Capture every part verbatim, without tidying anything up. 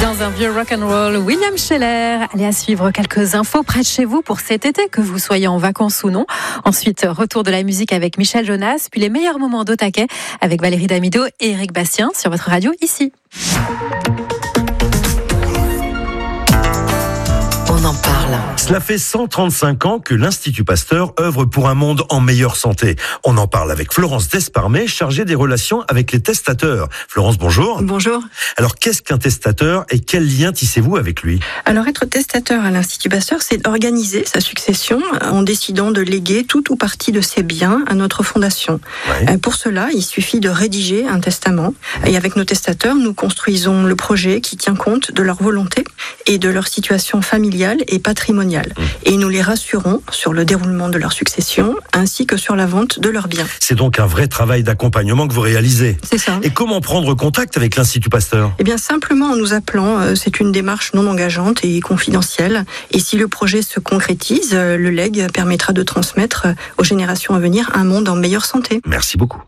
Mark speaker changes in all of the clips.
Speaker 1: Dans un vieux rock'n'roll, William Scheller. Allez à suivre quelques infos près de chez vous pour cet été, que vous soyez en vacances ou non. Ensuite, retour de la musique avec Michel Jonas, puis les meilleurs moments d'Au-Taquet avec Valérie Damido et Eric Bastien sur votre radio ici.
Speaker 2: On en parle.
Speaker 3: Cela fait cent trente-cinq ans que l'Institut Pasteur œuvre pour un monde en meilleure santé. On en parle avec Florence Desparmet, chargée des relations avec les testateurs. Florence, bonjour.
Speaker 4: Bonjour.
Speaker 3: Alors, qu'est-ce qu'un testateur et quel lien tissez-vous avec lui ?
Speaker 4: Alors, être testateur à l'Institut Pasteur, c'est organiser sa succession en décidant de léguer tout ou partie de ses biens à notre fondation. Ouais. Pour cela, il suffit de rédiger un testament. Et avec nos testateurs, nous construisons le projet qui tient compte de leur volonté et de leur situation familiale et patrimoniale. Mmh. Et nous les rassurons sur le déroulement de leur succession ainsi que sur la vente de leurs biens.
Speaker 3: C'est donc un vrai travail d'accompagnement que vous réalisez.
Speaker 4: C'est ça.
Speaker 3: Et comment prendre contact avec l'Institut Pasteur ?
Speaker 4: Eh bien, simplement en nous appelant. C'est une démarche non engageante et confidentielle. Et si le projet se concrétise, le legs permettra de transmettre aux générations à venir un monde en meilleure santé.
Speaker 3: Merci beaucoup.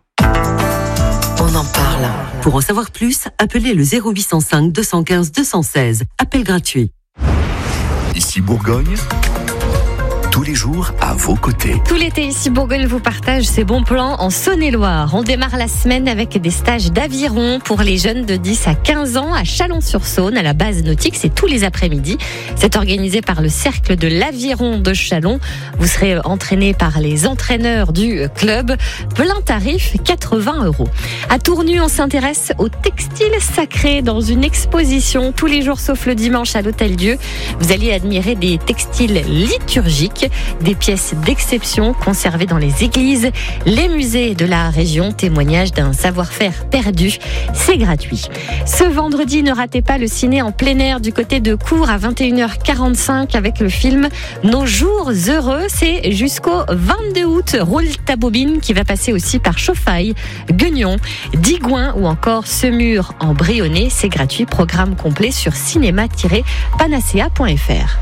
Speaker 2: On en parle. Pour en savoir plus, appelez le zéro huit cent cinq deux cent quinze deux cent seize. Appel gratuit.
Speaker 5: Ici Bourgogne, tous les jours à vos côtés.
Speaker 1: Tout l'été, ici Bourgogne vous partage ses bons plans en Saône-et-Loire. On démarre la semaine avec des stages d'aviron pour les jeunes de dix à quinze ans à Chalon-sur-Saône, à la base nautique. C'est tous les après-midi. C'est organisé par le Cercle de l'Aviron de Chalon. Vous serez entraîné par les entraîneurs du club. Plein tarif, quatre-vingts euros. À Tournu, on s'intéresse aux textiles sacrés dans une exposition tous les jours sauf le dimanche à l'Hôtel-Dieu. Vous allez admirer des textiles liturgiques, des pièces d'exception conservées dans les églises, les musées de la région, témoignage d'un savoir-faire perdu. C'est gratuit. Ce vendredi, ne ratez pas le ciné en plein air du côté de Cours à vingt et une heures quarante-cinq avec le film Nos jours heureux. C'est jusqu'au vingt-deux août. Roule ta bobine qui va passer aussi par Chauffaille, Guignon, Digoin ou encore Semur en Brionnais. C'est gratuit. Programme complet sur cinéma tiret panacea point f r.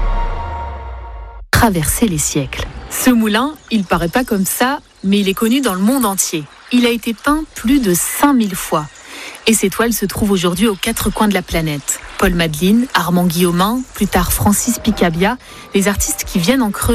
Speaker 6: Traverser les siècles. Ce moulin, il paraît pas comme ça, mais il est connu dans le monde entier. Il a été peint plus de cinq mille fois. Et ces toiles se trouvent aujourd'hui aux quatre coins de la planète. Paul Madeleine, Armand Guillaumin, plus tard Francis Picabia, les artistes qui viennent en creux